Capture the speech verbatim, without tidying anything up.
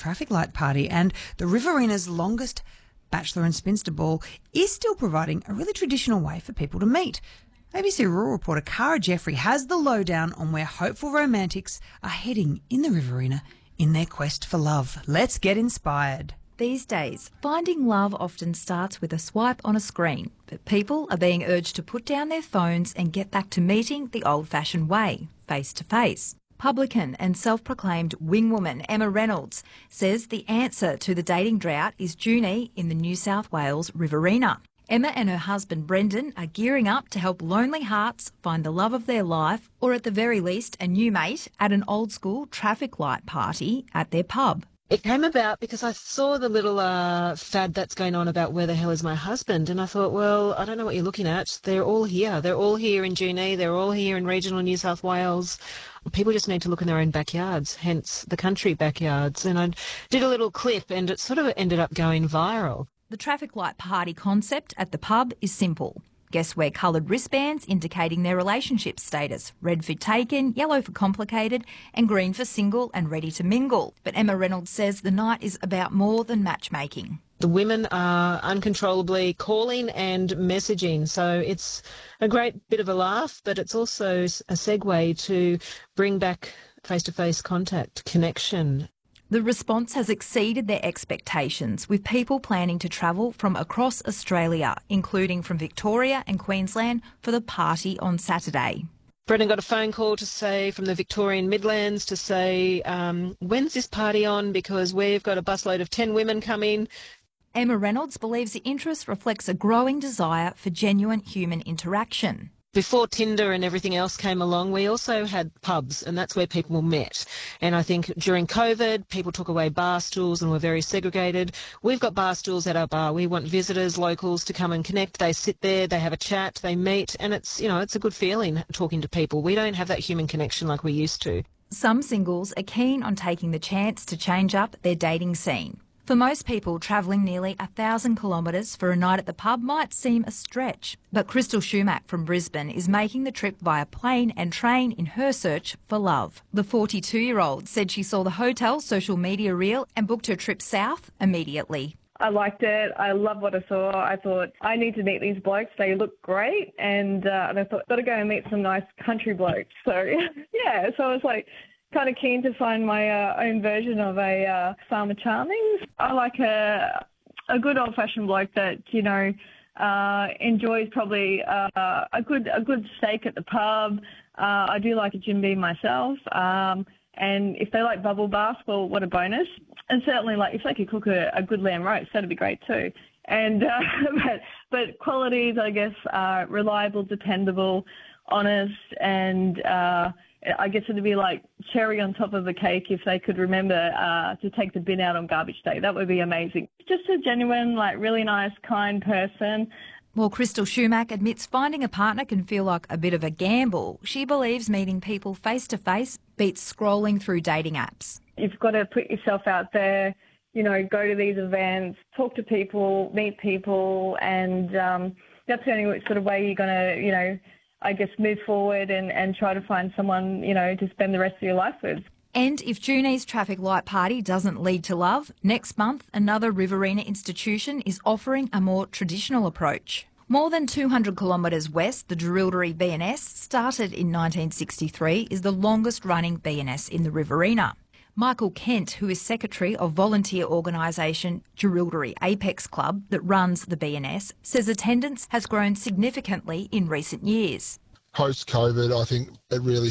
traffic light party, and the Riverina's longest Bachelor and Spinster Ball is still providing a really traditional way for people to meet. A B C Rural reporter Cara Jeffrey has the lowdown on where hopeful romantics are heading in the Riverina in their quest for love. Let's get inspired. These days, finding love often starts with a swipe on a screen, but people are being urged to put down their phones and get back to meeting the old-fashioned way, face-to-face. Publican and self-proclaimed wingwoman Emma Reynolds says the answer to the dating drought is Junee in the New South Wales Riverina. Emma and her husband Brendan are gearing up to help lonely hearts find the love of their life, or at the very least a new mate, at an old-school traffic light party at their pub. It came about because I saw the little uh, fad that's going on about where the hell is my husband, and I thought, well, I don't know what you're looking at. They're all here. They're all here in Junee. They're all here in regional New South Wales. People just need to look in their own backyards, hence the country backyards. And I did a little clip, and it sort of ended up going viral. The traffic light party concept at the pub is simple. Guests wear coloured wristbands indicating their relationship status. Red for taken, yellow for complicated, and green for single and ready to mingle. But Emma Reynolds says the night is about more than matchmaking. The women are uncontrollably calling and messaging, so it's a great bit of a laugh, but it's also a segue to bring back face-to-face contact, connection. The response has exceeded their expectations, with people planning to travel from across Australia, including from Victoria and Queensland, for the party on Saturday. Brendan got a phone call to say from the Victorian Midlands to say, um, when's this party on? Because we've got a busload of ten women coming. Emma Reynolds believes the interest reflects a growing desire for genuine human interaction. Before Tinder and everything else came along, we also had pubs, and that's where people met. And I think during COVID, people took away bar stools and were very segregated. We've got bar stools at our bar. We want visitors, locals to come and connect. They sit there, they have a chat, they meet, and it's, you know, it's a good feeling talking to people. We don't have that human connection like we used to. Some singles are keen on taking the chance to change up their dating scene. For most people, travelling nearly a thousand kilometres for a night at the pub might seem a stretch. But Crystal Schumack from Brisbane is making the trip via plane and train in her search for love. The forty-two-year-old said she saw the hotel social media reel and booked her trip south immediately. I liked it. I love what I saw. I thought, I need to meet these blokes. They look great. And, uh, and I thought, got to go and meet some nice country blokes. So, yeah, so I was like, kind of keen to find my uh, own version of a uh, Farmer Charming. I like a a good old-fashioned bloke that, you know, uh, enjoys probably uh, a good a good steak at the pub. Uh, I do like a Jim Beam myself. Um, and if they like bubble bath, well, what a bonus. And certainly, like, if they could cook a, a good lamb roast, that'd be great too. And uh, but, but qualities, I guess, are reliable, dependable, honest, and uh, I guess it'd be like cherry on top of the cake if they could remember uh, to take the bin out on garbage day. That would be amazing. Just a genuine, like, really nice, kind person. While Crystal Schumack admits finding a partner can feel like a bit of a gamble, she believes meeting people face-to-face beats scrolling through dating apps. You've got to put yourself out there, you know, go to these events, talk to people, meet people, and um, that's the only sort of way you're going to, you know, I guess, move forward and, and try to find someone, you know, to spend the rest of your life with. And if Junee's traffic light party doesn't lead to love, next month another Riverina institution is offering a more traditional approach. More than two hundred kilometres west, the Jerilderie B and S, started in nineteen sixty-three, is the longest-running B and S in the Riverina. Michael Kent, who is secretary of volunteer organisation Jerilderie Apex Club that runs the B and S, says attendance has grown significantly in recent years. Post-COVID, I think it really